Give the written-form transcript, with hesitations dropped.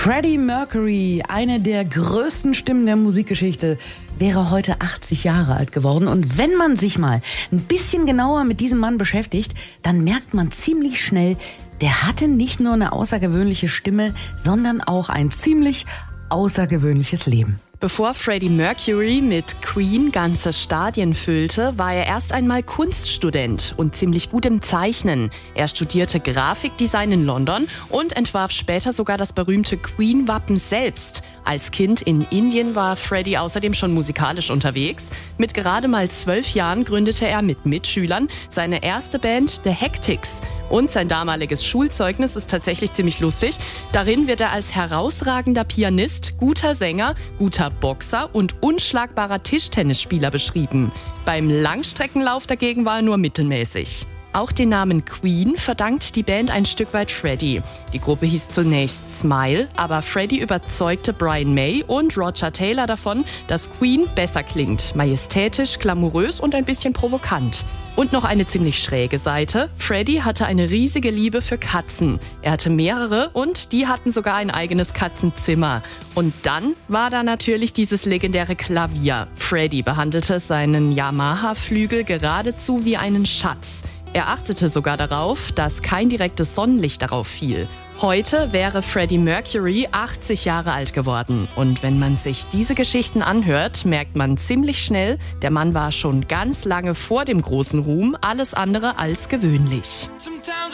Freddie Mercury, eine der größten Stimmen der Musikgeschichte, wäre heute 80 Jahre alt geworden. Und wenn man sich mal ein bisschen genauer mit diesem Mann beschäftigt, dann merkt man ziemlich schnell, der hatte nicht nur eine außergewöhnliche Stimme, sondern auch ein ziemlich außergewöhnliches Leben. Bevor Freddie Mercury mit Queen ganze Stadien füllte, war er erst einmal Kunststudent und ziemlich gut im Zeichnen. Er studierte Grafikdesign in London und entwarf später sogar das berühmte Queen-Wappen selbst. Als Kind in Indien war Freddie außerdem schon musikalisch unterwegs. Mit gerade mal 12 Jahren gründete er mit Mitschülern seine erste Band The Hectics. Und sein damaliges Schulzeugnis ist tatsächlich ziemlich lustig. Darin wird er als herausragender Pianist, guter Sänger, guter Boxer und unschlagbarer Tischtennisspieler beschrieben. Beim Langstreckenlauf dagegen war er nur mittelmäßig. Auch den Namen Queen verdankt die Band ein Stück weit Freddie. Die Gruppe hieß zunächst Smile, aber Freddie überzeugte Brian May und Roger Taylor davon, dass Queen besser klingt, majestätisch, glamourös und ein bisschen provokant. Und noch eine ziemlich schräge Seite. Freddie hatte eine riesige Liebe für Katzen. Er hatte mehrere und die hatten sogar ein eigenes Katzenzimmer. Und dann war da natürlich dieses legendäre Klavier. Freddie behandelte seinen Yamaha-Flügel geradezu wie einen Schatz. Er achtete sogar darauf, dass kein direktes Sonnenlicht darauf fiel. Heute wäre Freddie Mercury 80 Jahre alt geworden. Und wenn man sich diese Geschichten anhört, merkt man ziemlich schnell, der Mann war schon ganz lange vor dem großen Ruhm alles andere als gewöhnlich.